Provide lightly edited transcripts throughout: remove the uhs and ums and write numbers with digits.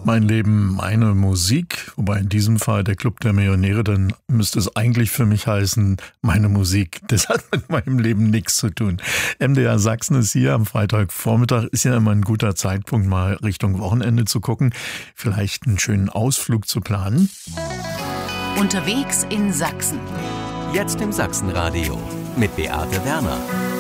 Mein Leben, meine Musik, wobei in diesem Fall der Club der Millionäre, dann müsste es eigentlich für mich heißen, meine Musik. Das hat mit meinem Leben nichts zu tun. MDR Sachsen ist hier am Freitagvormittag, ist ja immer ein guter Zeitpunkt, mal Richtung Wochenende zu gucken, vielleicht einen schönen Ausflug zu planen. Unterwegs in Sachsen. Jetzt im Sachsenradio mit Beate Werner.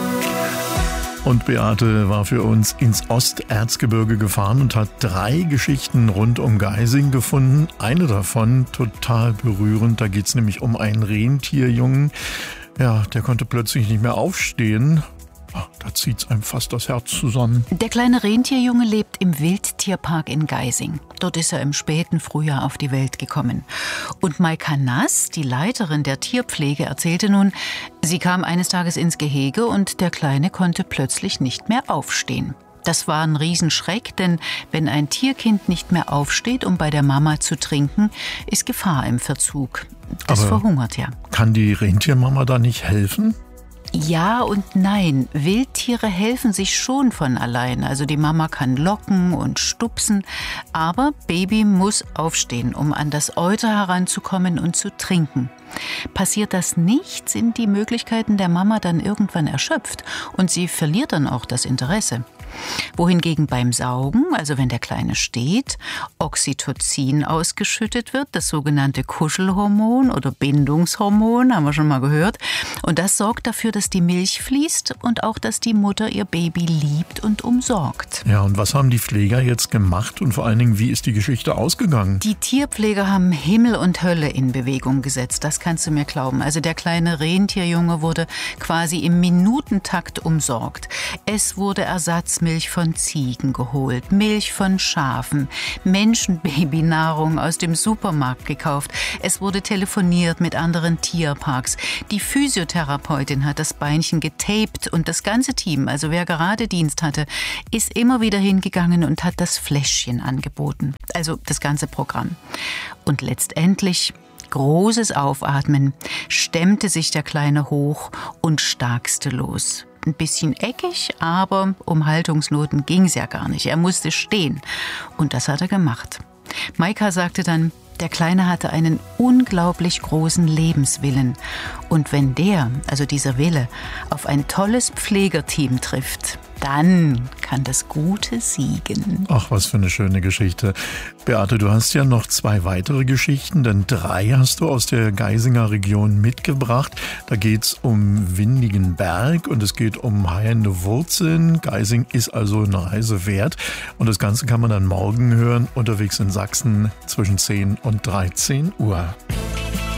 Und Beate war für uns ins Osterzgebirge gefahren und hat 3 Geschichten rund um Geising gefunden. Eine davon total berührend. Da geht es nämlich um einen Rentierjungen. Ja, der konnte plötzlich nicht mehr aufstehen. Da zieht es einem fast das Herz zusammen. Der kleine Rentierjunge lebt im Wildtierpark in Geising. Dort ist er im späten Frühjahr auf die Welt gekommen. Und Maika Nass, die Leiterin der Tierpflege, erzählte nun, sie kam eines Tages ins Gehege und der Kleine konnte plötzlich nicht mehr aufstehen. Das war ein Riesenschreck, denn wenn ein Tierkind nicht mehr aufsteht, um bei der Mama zu trinken, ist Gefahr im Verzug. Das verhungert ja. Kann die Rentiermama da nicht helfen? Ja und nein. Wildtiere helfen sich schon von allein. Also die Mama kann locken und stupsen. Aber Baby muss aufstehen, um an das Euter heranzukommen und zu trinken. Passiert das nicht, sind die Möglichkeiten der Mama dann irgendwann erschöpft. Und sie verliert dann auch das Interesse. Wohingegen beim Saugen, also wenn der Kleine steht, Oxytocin ausgeschüttet wird, das sogenannte Kuschelhormon oder Bindungshormon, haben wir schon mal gehört. Und das sorgt dafür, dass die Milch fließt und auch, dass die Mutter ihr Baby liebt und umsorgt. Ja, und was haben die Pfleger jetzt gemacht und vor allen Dingen, wie ist die Geschichte ausgegangen? Die Tierpfleger haben Himmel und Hölle in Bewegung gesetzt, das kannst du mir glauben. Also der kleine Rentierjunge wurde quasi im Minutentakt umsorgt. Es wurde Ersatzmilch von Ziegen geholt, Milch von Schafen, Menschenbabynahrung aus dem Supermarkt gekauft. Es wurde telefoniert mit anderen Tierparks. Die Physiotherapeutin hat das Beinchen getaped und das ganze Team, also wer gerade Dienst hatte, ist immer wieder hingegangen und hat das Fläschchen angeboten. Also das ganze Programm. Und letztendlich großes Aufatmen, stemmte sich der Kleine hoch und starkste los. Ein bisschen eckig, aber um Haltungsnoten ging's ja gar nicht. Er musste stehen. Und das hat er gemacht. Maika sagte dann, der Kleine hatte einen unglaublich großen Lebenswillen. Und wenn der, also dieser Wille, auf ein tolles Pflegerteam trifft, dann kann das Gute siegen. Ach, was für eine schöne Geschichte. Beate, du hast ja noch 2 weitere Geschichten, denn 3 hast du aus der Geisinger Region mitgebracht. Da geht's um windigen Berg und es geht um heilende Wurzeln. Geising ist also eine Reise wert. Und das Ganze kann man dann morgen hören, unterwegs in Sachsen zwischen 10 und 13 Uhr.